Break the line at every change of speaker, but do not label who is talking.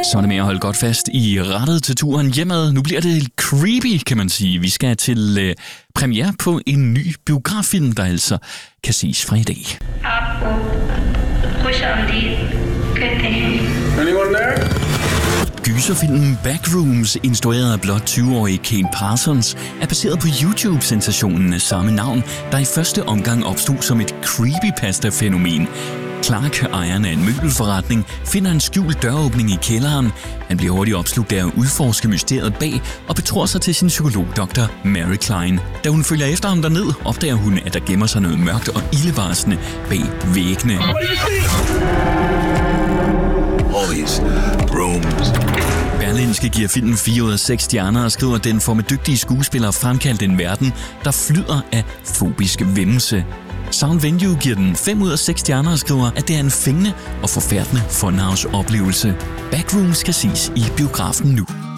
Så er det med at holde godt fast i rettet til turen hjemad. Nu bliver det creepy, kan man sige. Vi skal til premiere på en ny biograffilm, der altså kan ses fra i dag.
Anyone there?
Gyserfilmen Backrooms, instrueret af blot 20-årige Kane Parsons, er baseret på YouTube-sensationen af samme navn, der i første omgang opstod som et creepypasta-fænomen. Clark, ejeren af en møbelforretning, finder en skjult døråbning i kælderen. Han bliver hurtigt opslugt af at udforske mysteriet bag og betror sig til sin psykolog, Dr. Mary Klein. Da hun følger efter ham derned, opdager hun, at der gemmer sig noget mørkt og ildevarslende bag væggene.
All these rooms.
Berlingske giver filmen 4 ud af 6 stjerner og skriver, at den får med dygtige skuespillere fremkaldt en verden, der flyder af fobisk væmmelse. Sound Venue giver den 5 ud af 6 stjerner og skriver, at det er en fængende og forfærdende funhouse-oplevelse. Backrooms skal ses i biografen nu.